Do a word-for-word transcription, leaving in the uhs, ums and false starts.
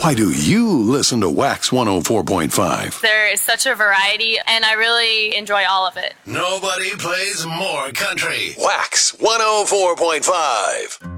Why do you listen to Wax one oh four point five? There is such a variety, and I really enjoy all of it. Nobody plays more country. Wax one oh four point five.